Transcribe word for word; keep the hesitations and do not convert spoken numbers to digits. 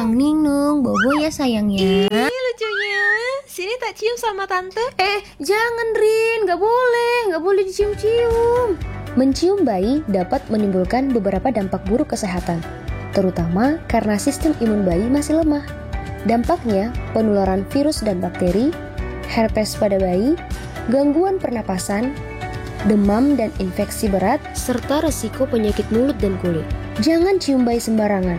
Nung ning nung, bobo ya sayangnya. Ih, lucunya. Sini tak cium sama tante. Eh, jangan Rin, gak boleh, gak boleh dicium-cium. Mencium bayi dapat menimbulkan beberapa dampak buruk kesehatan, terutama karena sistem imun bayi masih lemah. Dampaknya, penularan virus dan bakteri, herpes pada bayi, gangguan pernapasan, demam dan infeksi berat, serta resiko penyakit mulut dan kulit. Jangan cium bayi sembarangan.